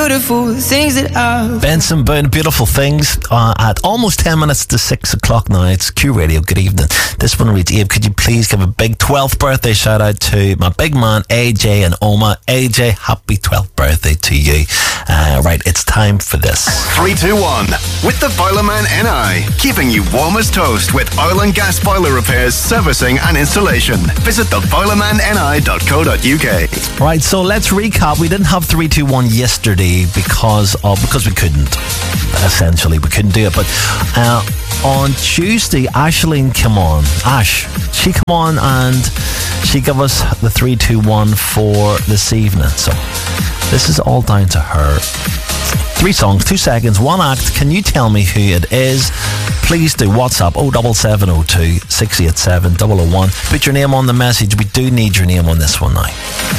beautiful things that I've... Benson Boone, Beautiful Things, at almost 10 minutes to 6 o'clock now. It's Q Radio. Good evening. This one reads, Abe, could you please give a big 12th birthday shout out to my big man AJ and Oma. AJ, happy 12th birthday to you. Right, it's time for this. 321 with the Boilerman NI, keeping you warm as toast with oil and gas boiler repairs, servicing and installation. Visit theboilermanni.co.uk. Right, so let's recap. We didn't have 321 yesterday because we couldn't. Essentially, we couldn't do it. But on Tuesday, Aisling came on. She came on and she gave us the 321 for this evening. So this is all down to her. 3 songs, 2 seconds, 1 act. Can you tell me who it is? Please do. WhatsApp 07702 687 001. Put your name on the message. We do need your name on this one now.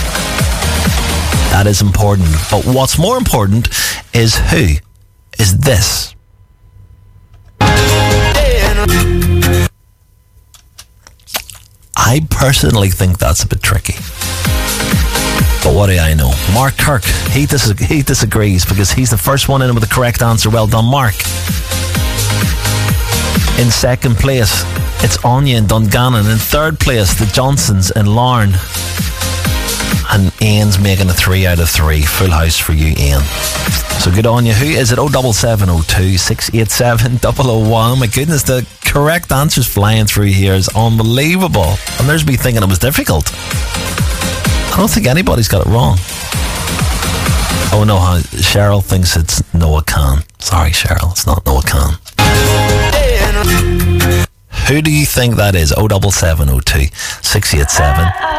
That is important. But what's more important is who is this. I personally think that's a bit tricky. But what do I know? Mark Kirk, he disagrees because he's the first one in with the correct answer. Well done, Mark. In second place, it's Anya in Dungannon. In third place, the Johnsons in Larne. And Ian's making a 3 out of 3. Full house for you, Ian. So good on you. Who is it? 07702 687 001. My goodness, the correct answers flying through here is unbelievable. And there's me thinking it was difficult. I don't think anybody's got it wrong. Oh no, Cheryl thinks it's Noah Khan. Sorry, Cheryl, it's not Noah Khan. Who do you think that is? 07702 687